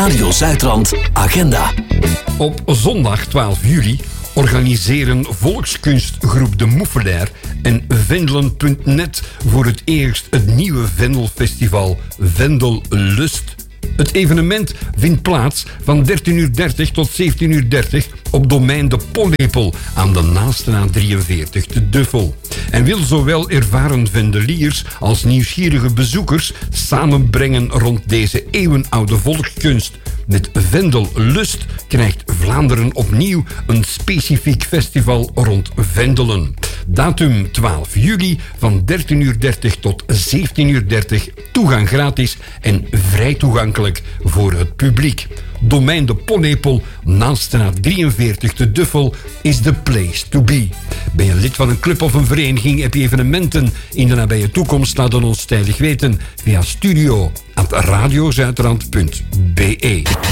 Radio Zuidrand Agenda. Op zondag 12 juli organiseren volkskunstgroep De Moeffelaar en Vendelen.net voor het eerst het nieuwe Vendelfestival Vendellust. Het evenement vindt plaats van 13:30 tot 17:30 op domein De Pollepel aan de Naastenaan 43 te Duffel. En wil zowel ervaren vendeliers als nieuwsgierige bezoekers samenbrengen rond deze eeuwenoude volkskunst. Met Vendellust krijgt Vlaanderen opnieuw een specifiek festival rond Vendelen. Datum 12 juli van 13:30 tot 17:30. Toegang gratis en vrij toegankelijk voor het publiek. Domein De Pollepel, Naalstraat 43 te Duffel, is the place to be. Ben je lid van een club of een vereniging? Heb je evenementen in de nabije toekomst? Laat het ons tijdig weten via studio@radiozuidrand.be.